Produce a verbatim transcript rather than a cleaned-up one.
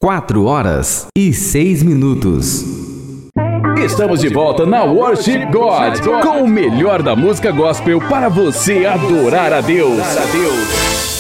quatro horas e seis minutos. Estamos de volta na Worship God, com o melhor da música gospel para você adorar a Deus.